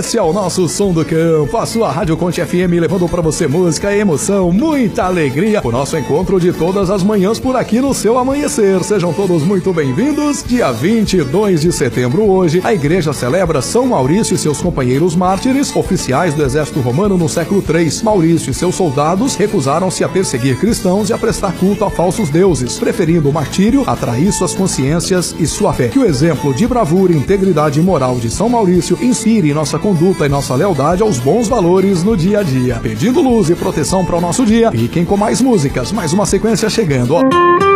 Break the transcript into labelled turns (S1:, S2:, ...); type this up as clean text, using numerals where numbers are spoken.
S1: Esse é o nosso Som do Campo, a sua Rádio Conte FM, levando para você música, emoção, muita alegria. O nosso encontro de todas as manhãs por aqui no seu amanhecer. Sejam todos muito bem-vindos. Dia 22 de setembro hoje, a igreja celebra São Maurício e seus companheiros mártires, oficiais do exército romano no século III. Maurício e seus soldados recusaram-se a perseguir cristãos e a prestar culto a falsos deuses, preferindo o martírio a trair suas consciências e sua fé. Que o exemplo de bravura, integridade e moral de São Maurício inspire nossa conduta e nossa lealdade aos bons valores no dia a dia. Pedindo luz e proteção para o nosso dia. Fiquem com mais músicas, mais uma sequência chegando, ó.